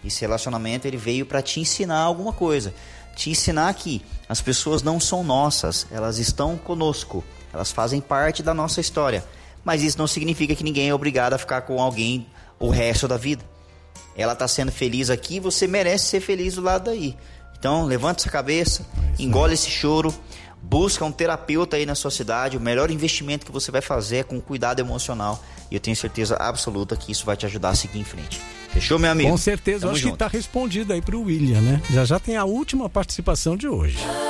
Esse relacionamento ele veio para te ensinar alguma coisa. Te ensinar que as pessoas não são nossas, elas estão conosco. Elas fazem parte da nossa história. Mas isso não significa que ninguém é obrigado a ficar com alguém o resto da vida. Ela está sendo feliz aqui, você merece ser feliz do lado daí. Então, levanta essa cabeça, engole esse choro, busca um terapeuta aí na sua cidade. O melhor investimento que você vai fazer é com cuidado emocional. E eu tenho certeza absoluta que isso vai te ajudar a seguir em frente. Fechou, meu amigo? Com certeza, eu acho que tá respondido aí pro William, né? Já tem a última participação de hoje.